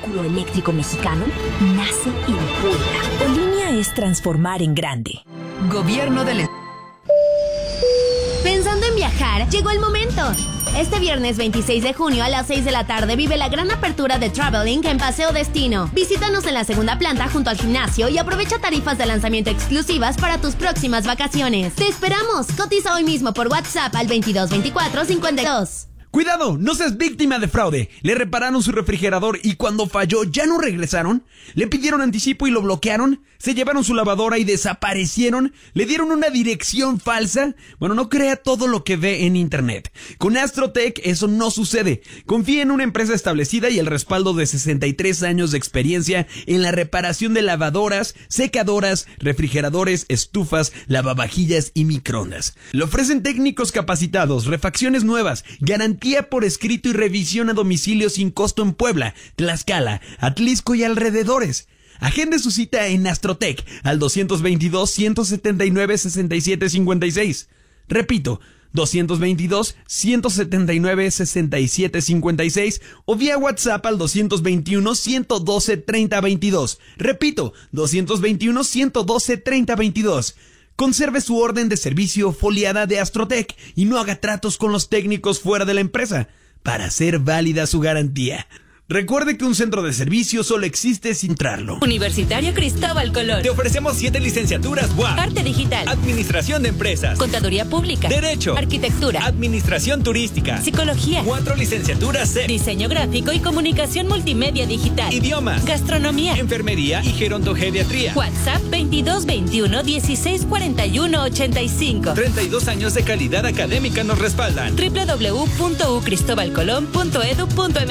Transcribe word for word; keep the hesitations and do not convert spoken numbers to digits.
vehículo eléctrico mexicano nace en Puebla. Olinía es transformar en grande. Gobierno del Estado. Pensando en viajar, llegó el momento. Este viernes veintiséis de junio a las seis de la tarde vive la gran apertura de Traveling en Paseo Destino. Visítanos en la segunda planta junto al gimnasio y aprovecha tarifas de lanzamiento exclusivas para tus próximas vacaciones. ¡Te esperamos! Cotiza hoy mismo por WhatsApp al veintidós veinticuatro cincuenta y dos. ¡Cuidado! No seas víctima de fraude. Le repararon su refrigerador y cuando falló ya no regresaron. Le pidieron anticipo y lo bloquearon. Se llevaron su lavadora y desaparecieron. Le dieron una dirección falsa. Bueno, no crea todo lo que ve en internet. Con Astrotech eso no sucede. Confía en una empresa establecida y el respaldo de sesenta y tres años de experiencia en la reparación de lavadoras, secadoras, refrigeradores, estufas, lavavajillas y microondas. Le ofrecen técnicos capacitados, refacciones nuevas, garantía por escrito y revisión a domicilio sin costo en Puebla, Tlaxcala, Atlisco y alrededores. Agende su cita en Astrotech al doscientos veintidós, ciento setenta y nueve, sesenta y siete cincuenta y seis. Repito, doscientos veintidós, ciento setenta y nueve, sesenta y siete cincuenta y seis o vía WhatsApp al doscientos veintiuno, ciento doce, treinta veintidós. Repito, doscientos veintiuno, ciento doce, treinta veintidós. Conserve su orden de servicio foliada de Astrotech y no haga tratos con los técnicos fuera de la empresa para hacer válida su garantía. Recuerde que un centro de servicio solo existe sin entrarlo. Universitario Cristóbal Colón. Te ofrecemos siete licenciaturas U A. Arte digital. Administración de empresas. Contaduría pública. Derecho. Arquitectura. Administración turística. Psicología. Cuatro licenciaturas C. Diseño gráfico y comunicación multimedia digital. Idiomas. Gastronomía. Enfermería y gerontogeriatría. WhatsApp veintidós veintiuno, dieciséis cuarenta y uno, ochenta y cinco. treinta y dos años de calidad académica nos respaldan. doble u doble u doble u punto u cristobal colón punto edu punto m